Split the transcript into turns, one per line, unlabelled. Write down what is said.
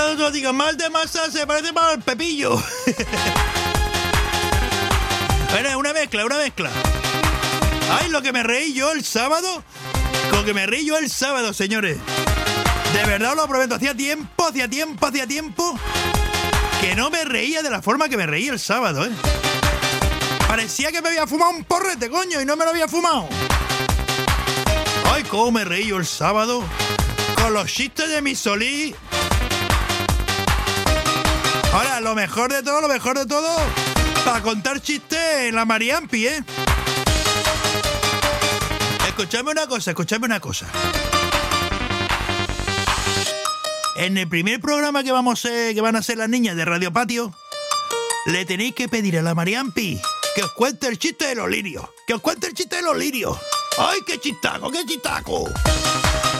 No digas mal de masa, se parece más al Pepillo. Bueno, una mezcla. Ay, lo que me reí yo el sábado. Señores. De verdad os lo prometo. Hacía tiempo que no me reía de la forma que me reí el sábado, ¿eh? Parecía que me había fumado un porrete, coño, y no me lo había fumado. Ay, cómo me reí yo el sábado con los chistes de mi Solí. Ahora, lo mejor de todo, para contar chistes en la Mariampi, ¿eh? Escuchadme una cosa. En el primer programa que van a hacer las niñas de Radio Patio, le tenéis que pedir a la Mariampi que os cuente el chiste de los lirios. ¡Ay, qué chistaco!